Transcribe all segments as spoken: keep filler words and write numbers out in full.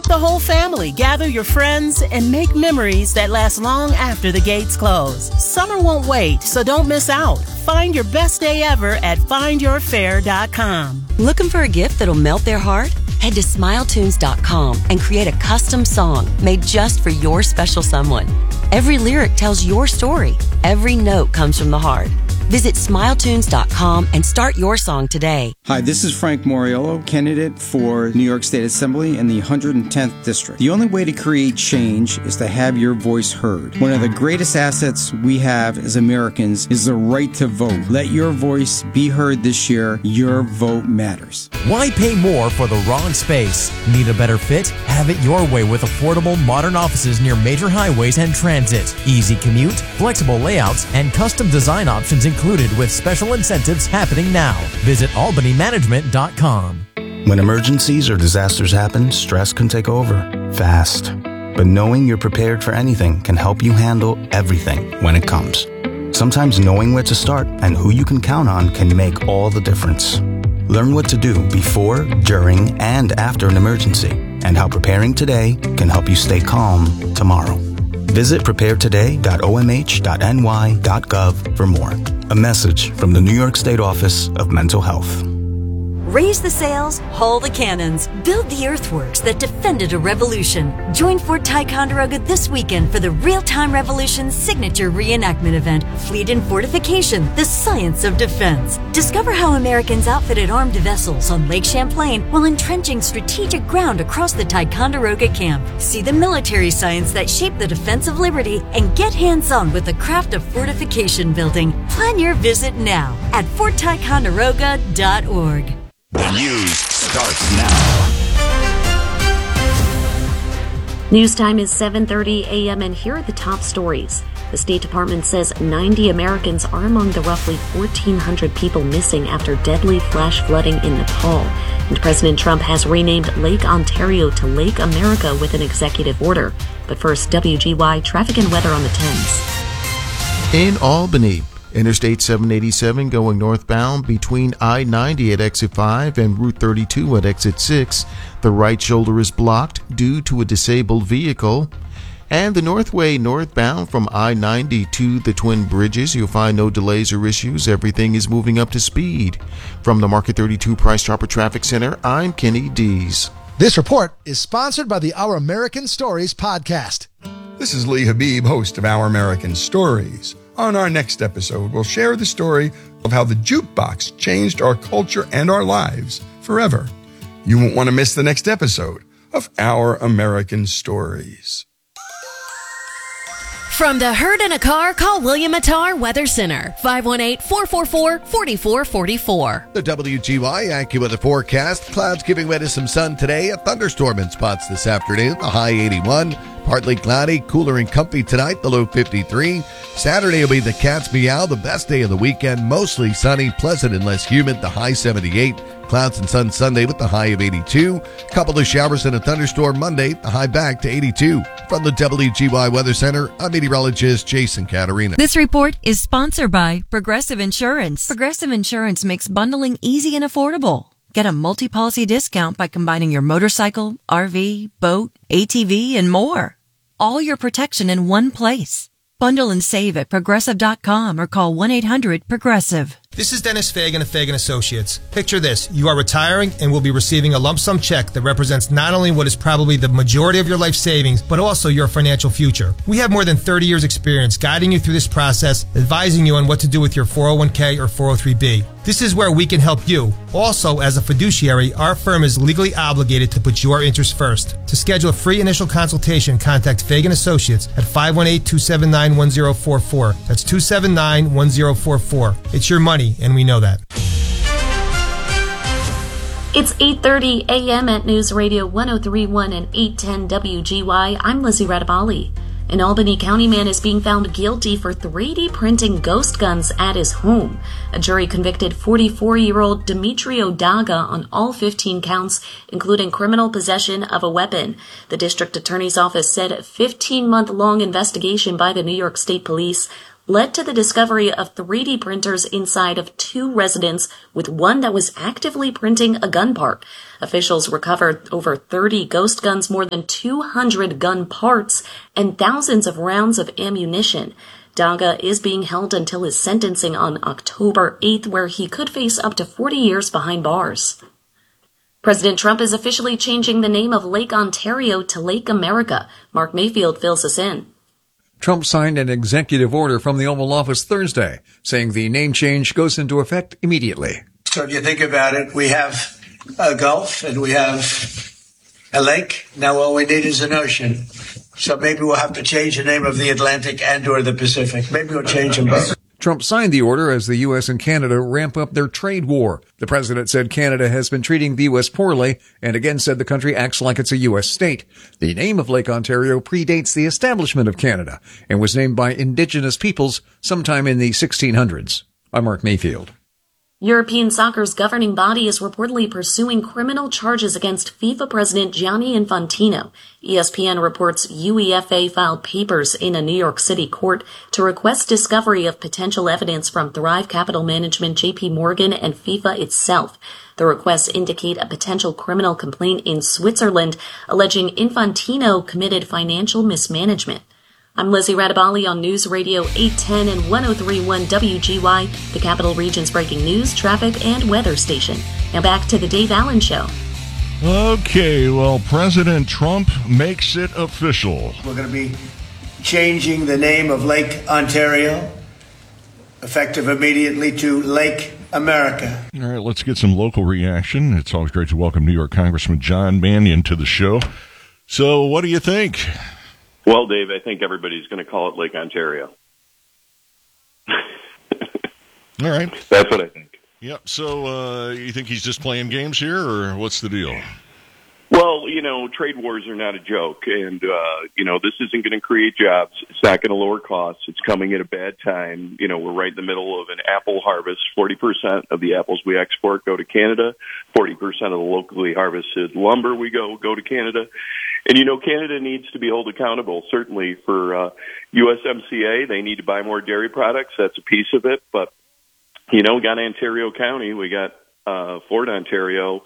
up the whole family, gather your friends, and make memories that last long after the gates close. Summer won't wait, so don't miss out. Find your best day ever at find your fair dot com. Looking for a gift that'll melt their heart? Head to smile tunes dot com and create a custom song made just for your special someone. Every lyric tells your story. Every note comes from the heart. Visit smile tunes dot com and start your song today. Hi, this is Frank Moriello, candidate for New York State Assembly in the one hundred tenth District. The only way to create change is to have your voice heard. One of the greatest assets we have as Americans is the right to vote. Let your voice be heard this year. Your vote matters. Why pay more for the wrong space? Need a better fit? Have it your way with affordable, modern offices near major highways and transit. Easy commute, flexible layouts, and custom design options included with special incentives happening now. Visit albany management dot com. When emergencies or disasters happen, stress can take over fast. But knowing you're prepared for anything can help you handle everything when it comes. Sometimes knowing where to start and who you can count on can make all the difference. Learn what to do before, during, and after an emergency, and how preparing today can help you stay calm tomorrow. Visit prepare today dot o m h dot n y dot gov for more. A message from the New York State Office of Mental Health. Raise the sails, haul the cannons, build the earthworks that defended a revolution. Join Fort Ticonderoga this weekend for the Real-Time Revolution signature reenactment event, Fleet and Fortification, the Science of Defense. Discover how Americans outfitted armed vessels on Lake Champlain while entrenching strategic ground across the Ticonderoga camp. See the military science that shaped the defense of liberty and get hands-on with the craft of fortification building. Plan your visit now at fort ticonderoga dot org. The news starts now. News time is seven thirty a.m. and here are the top stories. The State Department says ninety Americans are among the roughly fourteen hundred people missing after deadly flash flooding in Nepal. And President Trump has renamed Lake Ontario to Lake America with an executive order. But first, W G Y traffic and weather on the Thames. In Albany, Interstate seven eighty-seven going northbound between I ninety at exit five and Route thirty-two at exit six. The right shoulder is blocked due to a disabled vehicle. And the Northway northbound from I ninety to the Twin Bridges, you'll find no delays or issues. Everything is moving up to speed. From the Market thirty-two Price Chopper Traffic Center, I'm Kenny Dees. This report is sponsored by the Our American Stories podcast. This is Lee Habib, host of Our American Stories. On our next episode, we'll share the story of how the jukebox changed our culture and our lives forever. You won't want to miss the next episode of Our American Stories. From the herd in a car, call William Attar Weather Center, five one eight, four four four, four four four four. The W G Y AccuWeather forecast. Clouds giving way to some sun today. A thunderstorm in spots this afternoon. A high eighty-one. Partly cloudy, cooler and comfy tonight, the low fifty-three. Saturday will be the cat's meow, the best day of the weekend. Mostly sunny, pleasant and less humid, the high seventy-eight. Clouds and sun Sunday with the high of eighty-two. Couple of showers and a thunderstorm Monday, the high back to eighty-two. From the W G Y Weather Center, I'm meteorologist Jason Caterina. This report is sponsored by Progressive Insurance. Progressive Insurance makes bundling easy and affordable. Get a multi-policy discount by combining your motorcycle, R V, boat, A T V, and more. All your protection in one place. Bundle and save at progressive dot com or call one eight hundred progressive. This is Dennis Fagan of Fagan Associates. Picture this. You are retiring and will be receiving a lump sum check that represents not only what is probably the majority of your life savings, but also your financial future. We have more than thirty years experience guiding you through this process, advising you on what to do with your four oh one k or four oh three b. This is where we can help you. Also, as a fiduciary, our firm is legally obligated to put your interests first. To schedule a free initial consultation, contact Fagan Associates at five one eight, two seven nine, one oh four four. That's two seven nine, one oh four four. It's your money, and we know that. It's eight thirty a.m. at News Radio one oh three point one and eight ten W G Y. I'm Lizzie Radabali. An Albany County man is being found guilty for three D printing ghost guns at his home. A jury convicted forty-four-year-old Demetrio Daga on all fifteen counts, including criminal possession of a weapon. The district attorney's office said a fifteen-month-long investigation by the New York State Police led to the discovery of three D printers inside of two residents, with one that was actively printing a gun part. Officials recovered over thirty ghost guns, more than two hundred gun parts, and thousands of rounds of ammunition. Daga is being held until his sentencing on October eighth, where he could face up to forty years behind bars. President Trump is officially changing the name of Lake Ontario to Lake America. Mark Mayfield fills us in. Trump signed an executive order from the Oval Office Thursday, saying the name change goes into effect immediately. So if you think about it, we have a Gulf and we have a lake. Now all we need is an ocean. So maybe we'll have to change the name of the Atlantic and or the Pacific. Maybe we'll change them both. Trump signed the order as the U S and Canada ramp up their trade war. The president said Canada has been treating the U S poorly and again said the country acts like it's a U S state. The name of Lake Ontario predates the establishment of Canada and was named by Indigenous peoples sometime in the sixteen hundreds. I'm Mark Mayfield. European soccer's governing body is reportedly pursuing criminal charges against FIFA president Gianni Infantino. E S P N reports UEFA filed papers in a New York City court to request discovery of potential evidence from Thrive Capital Management, J P Morgan, and FIFA itself. The requests indicate a potential criminal complaint in Switzerland alleging Infantino committed financial mismanagement. I'm Lizzie Radabali on News Radio eight ten and ten thirty-one W G Y, the Capital Region's breaking news, traffic, and weather station. Now back to the Dave Allen Show. Okay, well, President Trump makes it official. We're going to be changing the name of Lake Ontario, effective immediately, to Lake America. All right, let's get some local reaction. It's always great to welcome New York Congressman John Mannion to the show. So what do you think? Well, Dave, I think everybody's going to call it Lake Ontario. All right. That's what I think. Yep. So uh, you think he's just playing games here, or what's the deal? Well, you know, trade wars are not a joke, and, uh, you know, this isn't going to create jobs. It's not going to lower costs. It's coming at a bad time. You know, we're right in the middle of an apple harvest. forty percent of the apples we export go to Canada. forty percent of the locally harvested lumber we go go to Canada. And, you know, Canada needs to be held accountable, certainly for uh, U S M C A. They need to buy more dairy products. That's a piece of it. But, you know, we got Ontario County. We got uh, Fort Ontario.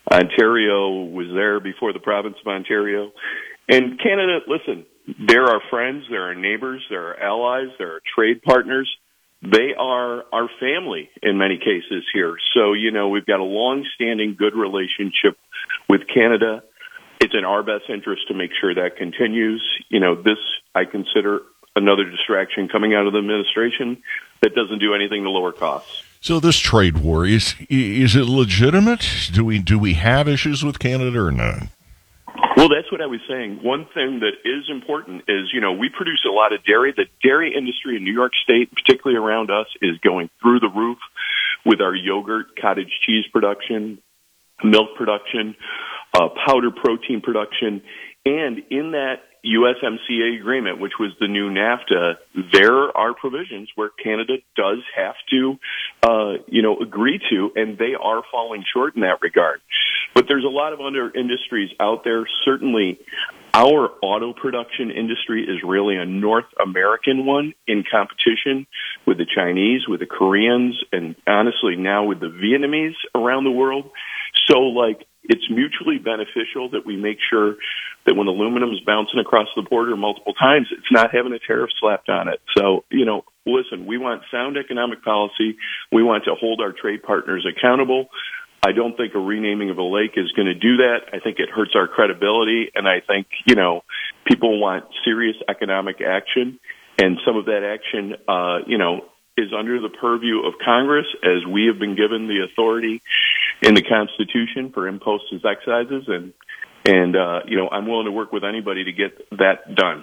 Ontario was there before the province of Ontario. And Canada, listen, they're our friends, they're our neighbors, they're our allies, they're our trade partners. They are our family in many cases here. So, you know, we've got a long-standing good relationship with Canada. It's in our best interest to make sure that continues. You know, this I consider another distraction coming out of the administration that doesn't do anything to lower costs. So this trade war, is is it legitimate? Do we do we have issues with Canada or not? Well, that's what I was saying. One thing that is important is, you know, we produce a lot of dairy. The dairy industry in New York State, particularly around us, is going through the roof with our yogurt, cottage cheese production, milk production, uh, powder protein production. And in that U S M C A agreement, which was the new NAFTA, there are provisions where Canada does have to, uh, you know, agree to, and they are falling short in that regard. But there's a lot of other industries out there. Certainly, our auto production industry is really a North American one in competition with the Chinese, with the Koreans, and honestly now with the Vietnamese around the world. So, like, it's mutually beneficial that we make sure that when aluminum is bouncing across the border multiple times, it's not having a tariff slapped on it. So, you know, listen, we want sound economic policy. We want to hold our trade partners accountable. I don't think a renaming of a lake is going to do that. I think it hurts our credibility, and I think, you know, people want serious economic action, and some of that action, uh, you know, is under the purview of Congress, as we have been given the authority in the Constitution for imposts and excises, and, and uh, you know, I'm willing to work with anybody to get that done.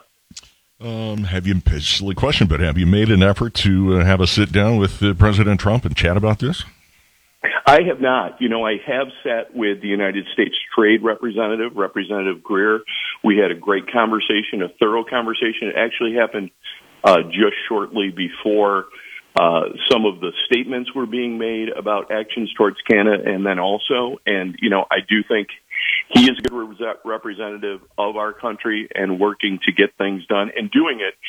Um, have you, it's a silly question, but have you made an effort to uh, have a sit down with uh, President Trump and chat about this? I have not. You know, I have sat with the United States Trade Representative, Representative Greer. We had a great conversation, a thorough conversation. It actually happened uh, just shortly before uh, some of the statements were being made about actions towards Canada, and then also, and, you know, I do think he is a good representative of our country and working to get things done and doing it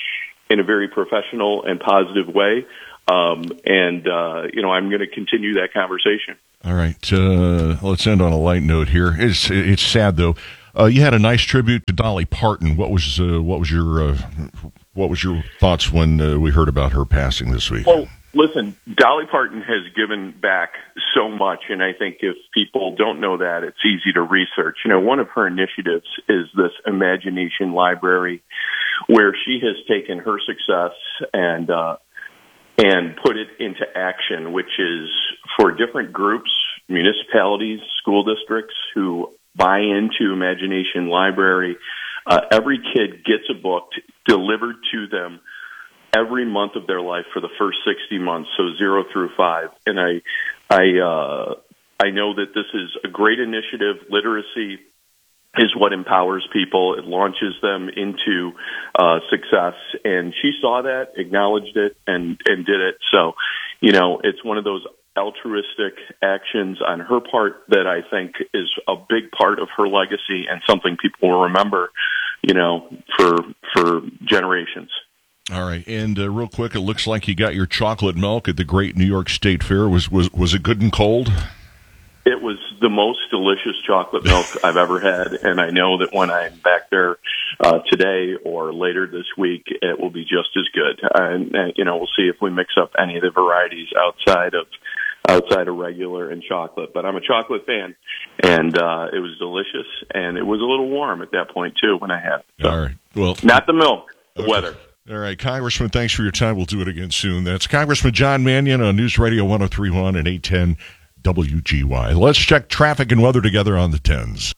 in a very professional and positive way. Um, and, uh, you know, I'm going to continue that conversation. All right. Uh, let's end on a light note here. It's it's sad, though. Uh, you had a nice tribute to Dolly Parton. What was uh, what was your uh, what was your thoughts when uh, we heard about her passing this week? Well, listen, Dolly Parton has given back so much, and I think if people don't know that, it's easy to research. You know, one of her initiatives is this Imagination Library, where she has taken her success and uh, and put it into action, which is for different groups, municipalities, school districts who buy into Imagination Library. Uh, every kid gets a book delivered to them every month of their life for the first sixty months, so zero through five. And I, I, uh, I know that this is a great initiative. Literacy is what empowers people. It launches them into uh, success. And she saw that, acknowledged it, and, and did it. So, you know, it's one of those altruistic actions on her part that I think is a big part of her legacy and something people will remember, you know, for for generations. All right, and uh, real quick, it looks like you got your chocolate milk at the Great New York State Fair. Was was was it good and cold? It was the most delicious chocolate milk I've ever had, and I know that when I'm back there uh, today or later this week, it will be just as good. And, and you know, we'll see if we mix up any of the varieties outside of outside of regular and chocolate. But I'm a chocolate fan, and uh, it was delicious, and it was a little warm at that point too when I had it. So, all right, well, not the milk, the okay. weather. All right, Congressman, thanks for your time. We'll do it again soon. That's Congressman John Mannion on News Radio one oh three point one and eight ten W G Y. Let's check traffic and weather together on the tens.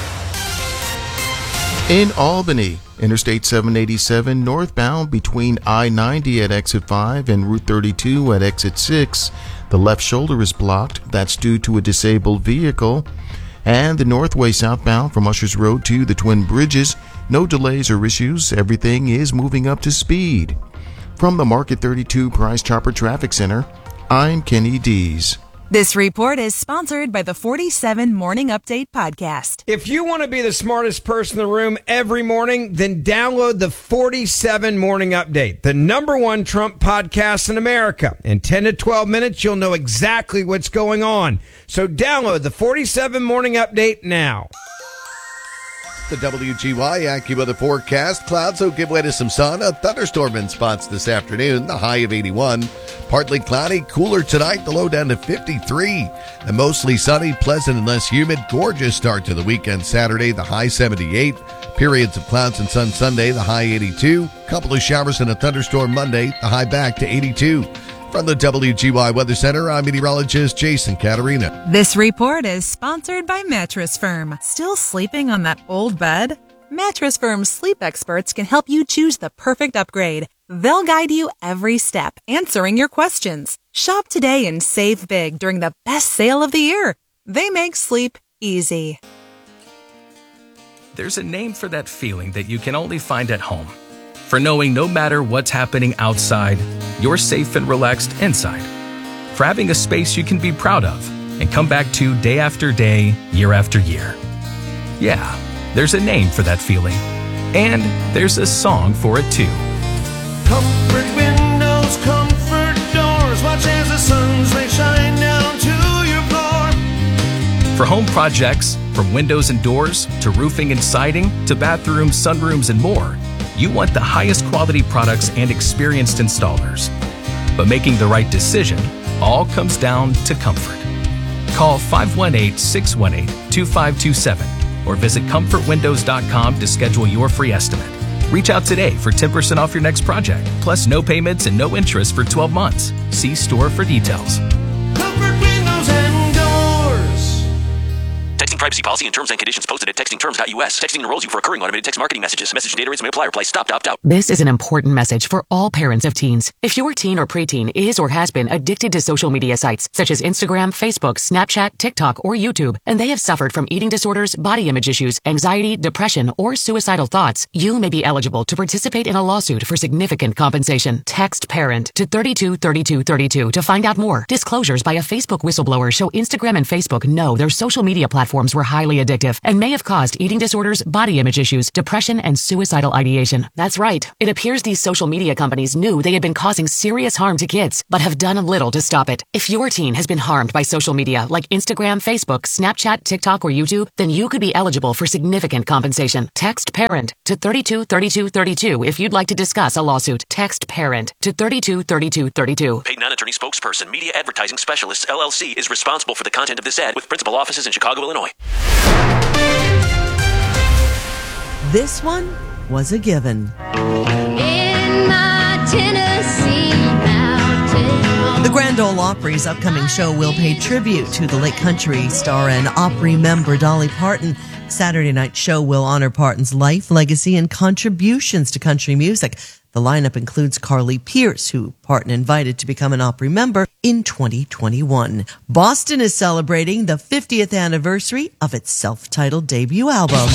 In Albany, Interstate seven eighty-seven northbound between I ninety at exit five and Route thirty-two at exit six. The left shoulder is blocked. That's due to a disabled vehicle. And the northway southbound from Ushers Road to the Twin Bridges, no delays or issues. Everything is moving up to speed. From the Market thirty-two Price Chopper Traffic Center, I'm Kenny Dees. This report is sponsored by the forty-seven Morning Update podcast. If you want to be the smartest person in the room every morning, then download the forty-seven Morning Update, the number one Trump podcast in America. In ten to twelve minutes, you'll know exactly what's going on. So download the forty-seven Morning Update now. The W G Y AccuWeather forecast. Clouds will give way to some sun. A thunderstorm in spots this afternoon. The high of eighty-one. Partly cloudy. Cooler tonight. The low down to fifty-three. And mostly sunny, pleasant and less humid. Gorgeous start to the weekend Saturday. The high seventy-eight. Periods of clouds and sun Sunday. The high eighty-two. Couple of showers and a thunderstorm Monday. The high back to eighty-two. From the W G Y Weather Center, I'm meteorologist Jason Caterina. This report is sponsored by Mattress Firm. Still sleeping on that old bed? Mattress Firm's sleep experts can help you choose the perfect upgrade. They'll guide you every step, answering your questions. Shop today and save big during the best sale of the year. They make sleep easy. There's a name for that feeling that you can only find at home. For knowing no matter what's happening outside, you're safe and relaxed inside. For having a space you can be proud of and come back to day after day, year after year. Yeah, there's a name for that feeling. And there's a song for it too. Comfort windows, comfort doors. Watch as the sun's rays shine down to your floor. For home projects, from windows and doors to roofing and siding to bathrooms, sunrooms, and more, you want the highest quality products and experienced installers. But making the right decision all comes down to comfort. Call five one eight, six one eight, two five two seven or visit comfort windows dot com to schedule your free estimate. Reach out today for ten percent off your next project, plus no payments and no interest for twelve months. See store for details. Comfort windows and doors. Texting privacy policy and terms and conditions posted at texting terms dot U S. Texting enrolls you for recurring automated text marketing messages. Message and data rates may apply. Reply stop to opt out. This is an important message for all parents of teens. If your teen or preteen is or has been addicted to social media sites such as Instagram, Facebook, Snapchat, TikTok, or YouTube, and they have suffered from eating disorders, body image issues, anxiety, depression, or suicidal thoughts, you may be eligible to participate in a lawsuit for significant compensation. Text PARENT to thirty-two thirty-two thirty-two to find out more. Disclosures by a Facebook whistleblower show Instagram and Facebook know their social media platforms films were highly addictive and may have caused eating disorders, body image issues, depression, and suicidal ideation. That's right. It appears these social media companies knew they had been causing serious harm to kids, but have done little to stop it. If your teen has been harmed by social media like Instagram, Facebook, Snapchat, TikTok, or YouTube, then you could be eligible for significant compensation. Text PARENT to thirty-two thirty-two thirty-two if you'd like to discuss a lawsuit. Text PARENT to thirty-two thirty-two thirty-two. Paid non-attorney spokesperson, Media Advertising Specialists, L L C, is responsible for the content of this ad with principal offices in Chicago, Illinois. This one was a given. In my Tennessee mountain. The Grand Ole Opry's upcoming show will pay tribute to the late country star and Opry member Dolly Parton. Saturday night show will honor Parton's life, legacy, and contributions to country music. The lineup includes Carly Pearce, who Parton invited to become an Opry member in twenty twenty-one. Boston is celebrating the fiftieth anniversary of its self-titled debut album.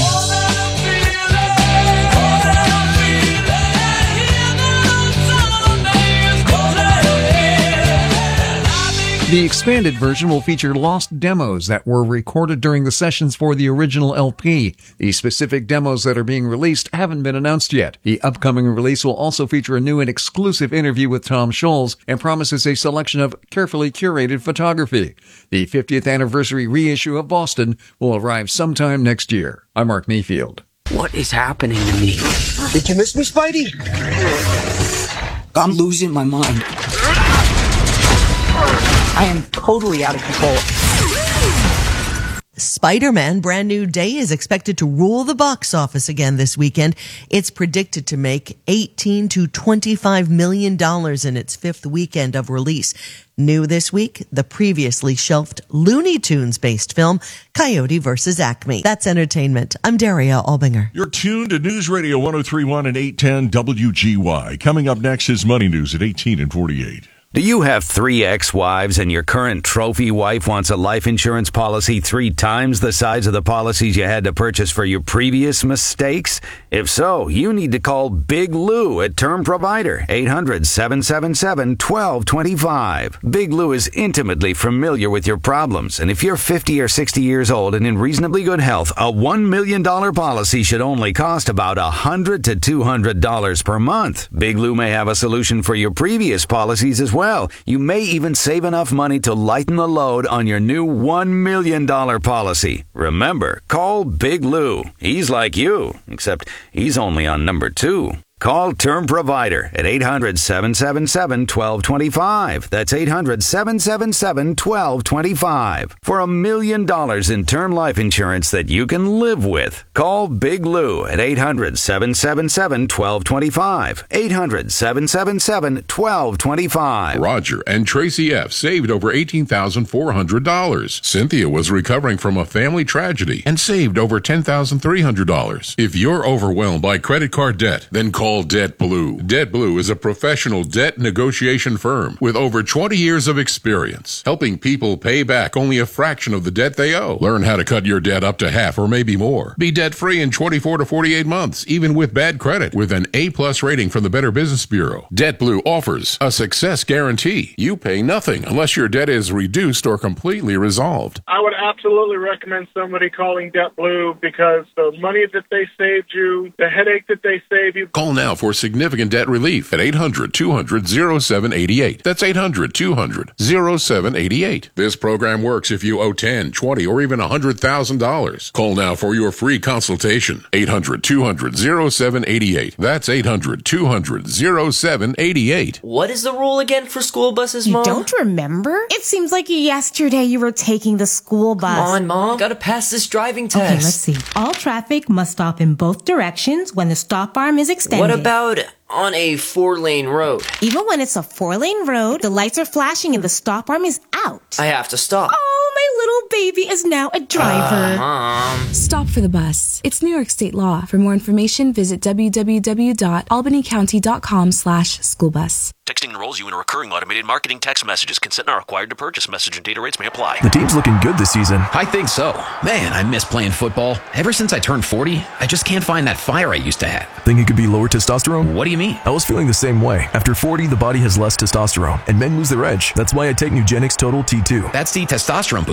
The expanded version will feature lost demos that were recorded during the sessions for the original L P. The specific demos that are being released haven't been announced yet. The upcoming release will also feature a new and exclusive interview with Tom Scholz and promises a selection of carefully curated photography. The fiftieth anniversary reissue of Boston will arrive sometime next year. I'm Mark Mayfield. What is happening to me? Did you miss me, Spidey? I'm losing my mind. I am totally out of control. Spider-Man Brand New Day is expected to rule the box office again this weekend. It's predicted to make eighteen to twenty-five million dollars in its fifth weekend of release. New this week, the previously shelved Looney Tunes-based film, Coyote versus Acme. That's entertainment. I'm Daria Albinger. You're tuned to News Radio one oh three point one and eight ten W G Y. Coming up next is Money News at eighteen and forty-eight. Do you have three ex-wives and your current trophy wife wants a life insurance policy three times the size of the policies you had to purchase for your previous mistakes? If so, you need to call Big Lou at Term Provider, eight hundred, seven seven seven, one two two five. Big Lou is intimately familiar with your problems, and if you're fifty or sixty years old and in reasonably good health, a one million dollars policy should only cost about one hundred to two hundred dollars per month. Big Lou may have a solution for your previous policies as well. Well, you may even save enough money to lighten the load on your new one million dollars policy. Remember, call Big Lou. He's like you, except he's only on number two. Call Term Provider at eight hundred, seven seven seven, one two two five. That's eight hundred, seven seven seven, one two two five. For a million dollars in term life insurance that you can live with. Call Big Lou at eight hundred, seven seven seven, one two two five. eight hundred, seven seven seven, one two two five. Roger and Tracy F. saved over eighteen thousand four hundred dollars. Cynthia was recovering from a family tragedy and saved over ten thousand three hundred dollars. If you're overwhelmed by credit card debt, then call Debt Blue. Debt Blue is a professional debt negotiation firm with over twenty years of experience, helping people pay back only a fraction of the debt they owe. Learn how to cut your debt up to half or maybe more. Be debt-free in twenty-four to forty-eight months, even with bad credit, with an A-plus rating from the Better Business Bureau. Debt Blue offers a success guarantee. You pay nothing unless your debt is reduced or completely resolved. I would absolutely recommend somebody calling Debt Blue because the money that they saved you, the headache that they saved you. Call now for significant debt relief at eight hundred, two hundred, oh seven eight eight. That's eight hundred, two hundred, oh seven eight eight. This program works if you owe ten, twenty, or even one hundred thousand dollars. Call now for your free consultation. eight hundred, two hundred, oh seven eight eight. That's eight hundred, two hundred, oh seven eight eight. What is the rule again for school buses, Mom? You don't remember? It seems like yesterday you were taking the school bus. Come on, Mom. Gotta pass this driving test. Okay, let's see. All traffic must stop in both directions when the stop arm is extended. What about on a four-lane road? Even when it's a four-lane road, the lights are flashing and the stop arm is out. I have to stop. Oh, my little baby is now a driver. Uh, Mom. Stop for the bus. It's New York State law. For more information, visit w w w dot albany county dot com slash school bus. Texting enrolls you in a recurring automated marketing text messages. Consent not required to purchase. Message and data rates may apply. The team's looking good this season. I think so. Man, I miss playing football. Ever since I turned forty, I just can't find that fire I used to have. Think it could be lower testosterone? What do you mean? I was feeling the same way. After forty, the body has less testosterone, and men lose their edge. That's why I take Nugenix Total T two. That's the testosterone booster, right?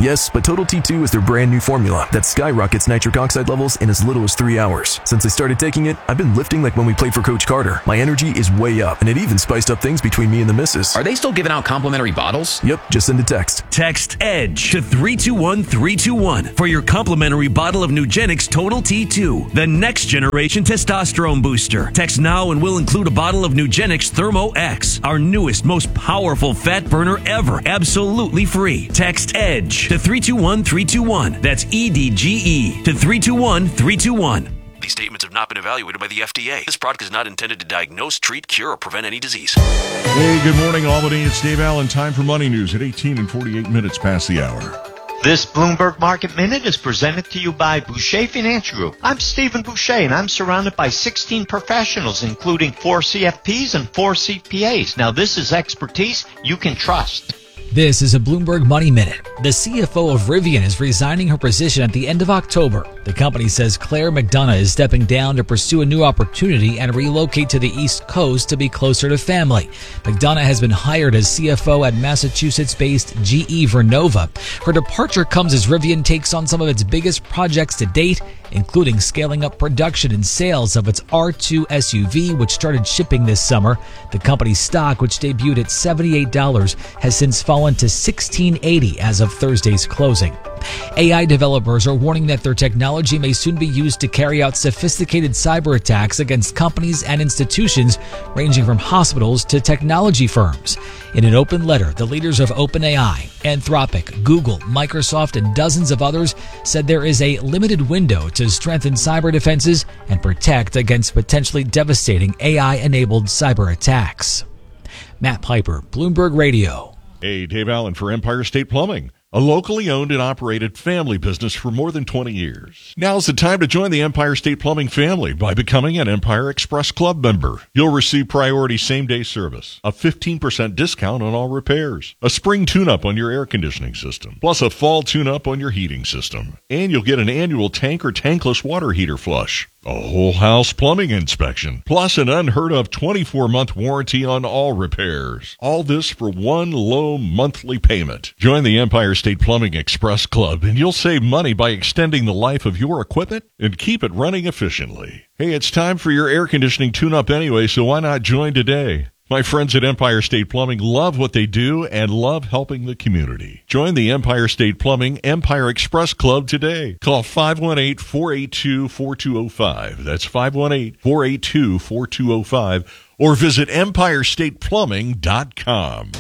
Yes, but Total T two is their brand new formula that skyrockets nitric oxide levels in as little as three hours. Since I started taking it, I've been lifting like when we played for Coach Carter. My energy is way up, and it even spiced up things between me and the missus. Are they still giving out complimentary bottles? Yep, just send a text. Text EDGE to three two one three two one for your complimentary bottle of Nugenix Total T two, the next generation testosterone booster. Text now and we'll include a bottle of Nugenix Thermo X, our newest, most powerful fat burner ever, absolutely free. Text EDGE to three two one three two one. That's E D G E to three two one three two one. These statements have not been evaluated by the F D A. This product is not intended to diagnose, treat, cure, or prevent any disease. Hey, good morning, Albany. It's Dave Allen. Time for Money News at eighteen and forty-eight minutes past the hour. This Bloomberg Market Minute is presented to you by Boucher Financial Group. I'm Stephen Boucher, and I'm surrounded by sixteen professionals, including four C F Ps and four C P As. Now, this is expertise you can trust. This is a Bloomberg Money Minute. The C F O of Rivian is resigning her position at the end of October. The company says Claire McDonough is stepping down to pursue a new opportunity and relocate to the East Coast to be closer to family. McDonough has been hired as C F O at Massachusetts-based G E Vernova. Her departure comes as Rivian takes on some of its biggest projects to date, including scaling up production and sales of its R two S U V, which started shipping this summer. The company's stock, which debuted at seventy-eight dollars, has since fallen to sixteen eighty as of Thursday's closing. A I developers are warning that their technology may soon be used to carry out sophisticated cyber attacks against companies and institutions ranging from hospitals to technology firms. In an open letter, the leaders of OpenAI, Anthropic, Google, Microsoft, and dozens of others said there is a limited window to strengthen cyber defenses and protect against potentially devastating A I-enabled cyber attacks. Matt Piper, Bloomberg Radio. Hey, Dave Allen for Empire State Plumbing, a locally owned and operated family business for more than twenty years. Now's the time to join the Empire State Plumbing family by becoming an Empire Express Club member. You'll receive priority same-day service, a fifteen percent discount on all repairs, a spring tune-up on your air conditioning system, plus a fall tune-up on your heating system. And you'll get an annual tank or tankless water heater flush, a whole house plumbing inspection, plus an unheard of twenty-four month warranty on all repairs. All this for one low monthly payment. Join the Empire State Plumbing Express Club and you'll save money by extending the life of your equipment and keep it running efficiently. Hey, it's time for your air conditioning tune-up anyway, so why not join today? My friends at Empire State Plumbing love what they do and love helping the community. Join the Empire State Plumbing Empire Express Club today. Call five one eight, four eight two, four two zero five. That's five one eight, four eight two, four two zero five. Or visit empire state plumbing dot com.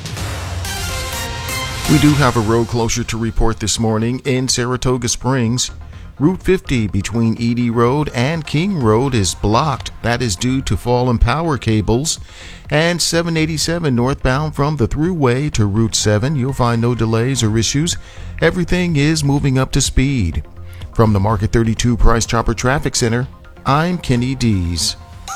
We do have a road closure to report this morning in Saratoga Springs. Route fifty between Edie Road and King Road is blocked. That is due to fallen power cables. And seven eighty-seven northbound from the Thruway to Route seven, you'll find no delays or issues. Everything is moving up to speed. From the Market thirty-two Price Chopper Traffic Center, I'm Kenny Dees.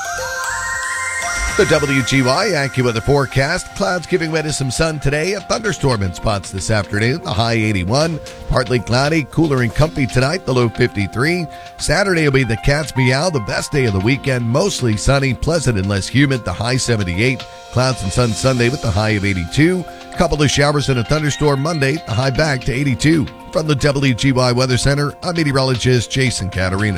The W G Y AccuWeather forecast. Clouds giving way to some sun today. A thunderstorm in spots this afternoon. The high eighty-one. Partly cloudy. Cooler and comfy tonight. The low fifty-three. Saturday will be the cat's meow. The best day of the weekend. Mostly sunny. Pleasant and less humid. The high seventy-eight. Clouds and sun Sunday with the high of eighty-two. Couple of showers and a thunderstorm Monday. The high back to eighty-two. From the W G Y Weather Center, I'm meteorologist Jason Caterina.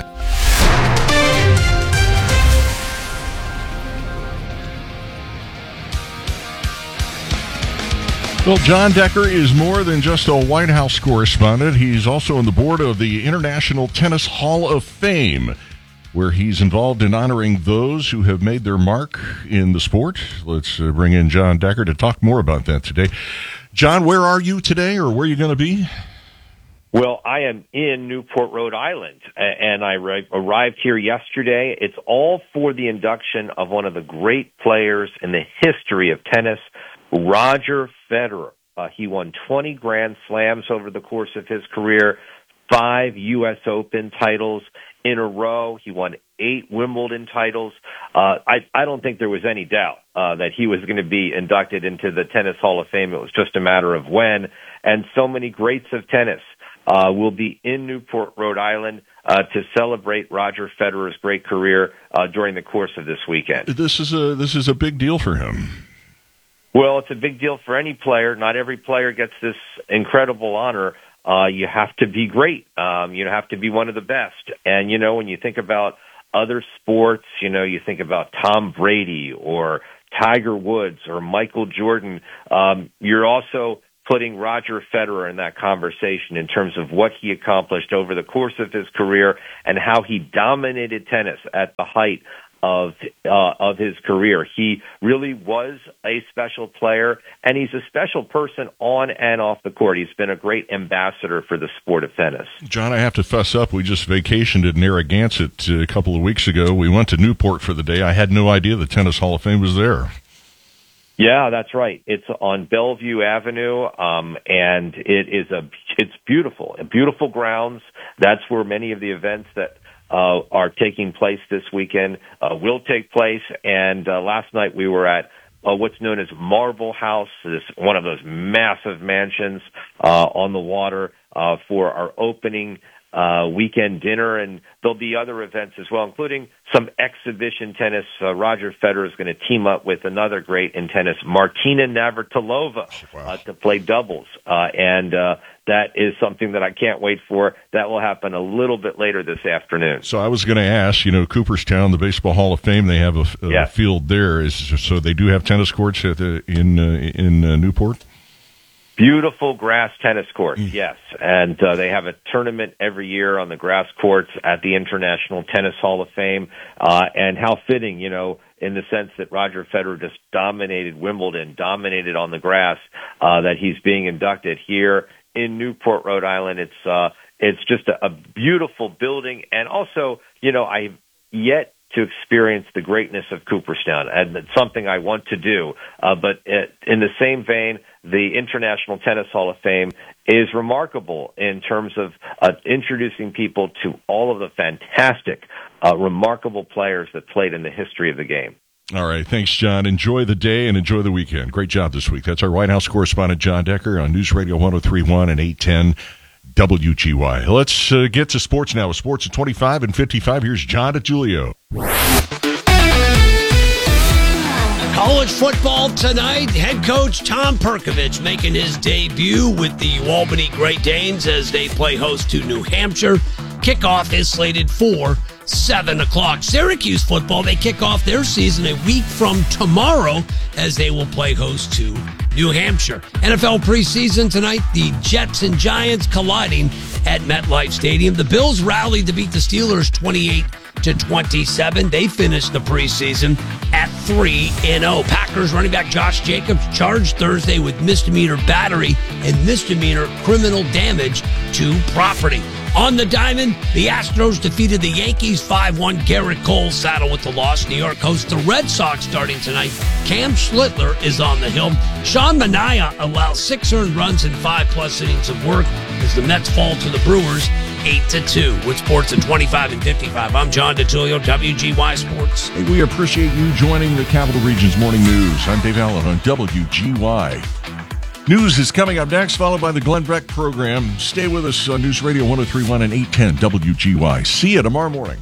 Well, John Decker is more than just a White House correspondent. He's also on the board of the International Tennis Hall of Fame, where he's involved in honoring those who have made their mark in the sport. Let's uh, bring in John Decker to talk more about that today. John, where are you today, or where are you going to be? Well, I am in Newport, Rhode Island, and I arrived here yesterday. It's all for the induction of one of the great players in the history of tennis, Roger Federer. Uh, he won twenty Grand Slams over the course of his career, five U S Open titles in a row. He won eight Wimbledon titles. Uh, I, I don't think there was any doubt uh, that he was going to be inducted into the Tennis Hall of Fame. It was just a matter of when. And so many greats of tennis uh, will be in Newport, Rhode Island, uh, to celebrate Roger Federer's great career uh, during the course of this weekend. This is a this is a big deal for him. Well, it's a big deal for any player. Not every player gets this incredible honor. uh, you have to be great. Um, you have to be one of the best. And, you know, when you think about other sports, you know, you think about Tom Brady or Tiger Woods or Michael Jordan, um, you're also putting Roger Federer in that conversation in terms of what he accomplished over the course of his career and how he dominated tennis at the height of uh, of his career. He really was a special player, and he's a special person on and off the court. He's been a great ambassador for the sport of tennis. John, I have to fess up. We just vacationed at Narragansett a couple of weeks ago. We went to Newport for the day. I had no idea the Tennis Hall of Fame was there. Yeah, that's right. It's on Bellevue Avenue, um, and it is a it's beautiful, beautiful grounds. That's where many of the events that uh, are taking place this weekend uh, will take place. And uh, last night we were at uh, what's known as Marble House, this one of those massive mansions uh, on the water uh, for our opening Uh, weekend dinner, and there'll be other events as well, including some exhibition tennis. Uh, Roger Federer is going to team up with another great in tennis, Martina Navratilova, wow. uh, to play doubles. Uh, and uh, that is something that I can't wait for. That will happen a little bit later this afternoon. So I was going to ask, you know, Cooperstown, the Baseball Hall of Fame, they have a, a yeah. field there. Is, so they do have tennis courts at the, in, uh, in uh, Newport? Beautiful grass tennis courts, yes. And uh, they have a tournament every year on the grass courts at the International Tennis Hall of Fame. Uh, and how fitting, you know, in the sense that Roger Federer just dominated Wimbledon, dominated on the grass, uh, that he's being inducted here in Newport, Rhode Island. It's, uh, it's just a, a beautiful building. And also, you know, I've yet to experience the greatness of Cooperstown, and it's something I want to do. Uh, but it, in the same vein, the International Tennis Hall of Fame is remarkable in terms of uh, introducing people to all of the fantastic, uh, remarkable players that played in the history of the game. All right. Thanks, John. Enjoy the day and enjoy the weekend. Great job this week. That's our White House correspondent, John Decker, on News Radio one oh three point one and eight ten W G Y. Let's uh, get to sports now. Sports at twenty-five and fifty-five. Here's John DeGiulio. College football tonight. Head coach Tom Perkovich making his debut with the Albany Great Danes as they play host to New Hampshire. Kickoff is slated for seven o'clock. Syracuse football, they kick off their season a week from tomorrow as they will play host to New Hampshire. N F L preseason tonight, the Jets and Giants colliding at MetLife Stadium. The Bills rallied to beat the Steelers twenty-eight to twenty-seven. They finished the preseason at three and oh. Packers running back Josh Jacobs charged Thursday with misdemeanor battery and misdemeanor criminal damage to property. On the diamond, the Astros defeated the Yankees five one. Garrett Cole saddled with the loss. New York hosts the Red Sox starting tonight. Cam Schlittler is on the hill. Sean Manaea allows six earned runs in five-plus innings of work as the Mets fall to the Brewers eight to two. With sports at twenty-five and fifty-five, I'm John DeTulio, W G Y Sports. Hey, we appreciate you joining the Capital Region's Morning News. I'm Dave Allen on W G Y. News is coming up next, followed by the Glenn Beck program. Stay with us on News Radio one oh three point one and eight ten W G Y. See you tomorrow morning.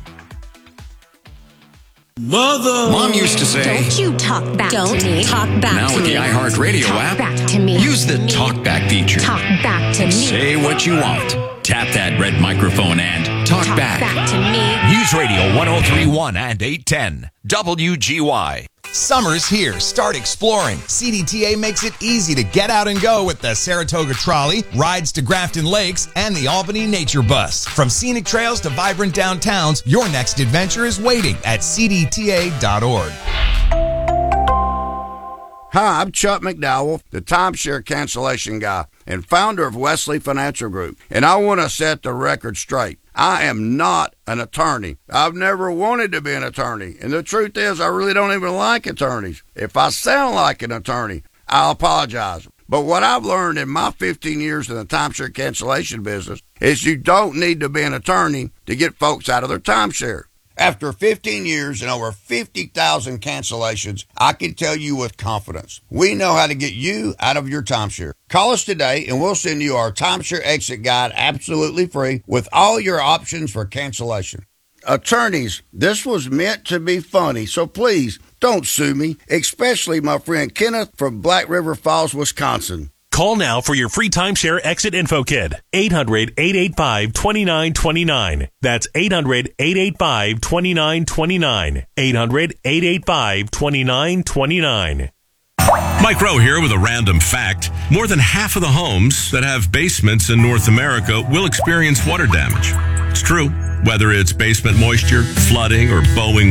Mother. Mom used to say, "Don't you talk back Don't to me. Talk back now to with me. the iHeartRadio talk app, back to me. Use the Talk Back feature. Talk back to me. Say what you want. Tap that red microphone and talk, talk back. back to me. News Radio one oh three point one and eight ten W G Y. Summer's here. Start exploring. C D T A makes it easy to get out and go with the Saratoga Trolley, rides to Grafton Lakes, and the Albany Nature Bus. From scenic trails to vibrant downtowns, your next adventure is waiting at C D T A dot org. Hi, I'm Chuck McDowell, the timeshare cancellation guy and founder of Wesley Financial Group, and I want to set the record straight. I am not an attorney. I've never wanted to be an attorney, and the truth is I really don't even like attorneys. If I sound like an attorney, I'll apologize. But what I've learned in my fifteen years in the timeshare cancellation business is you don't need to be an attorney to get folks out of their timeshare. After fifteen years and over fifty thousand cancellations, I can tell you with confidence, we know how to get you out of your timeshare. Call us today and we'll send you our timeshare exit guide absolutely free with all your options for cancellation. Attorneys, this was meant to be funny, so please don't sue me, especially my friend Kenneth from Black River Falls, Wisconsin. Call now for your free timeshare exit info kit. eight hundred, eight eight five, two nine two nine. That's eight hundred, eight eight five, two nine two nine. eight hundred, eight eight five, two nine two nine. Mike Rowe here with a random fact. More than half of the homes that have basements in North America will experience water damage. It's true. Whether it's basement moisture, flooding, or bowing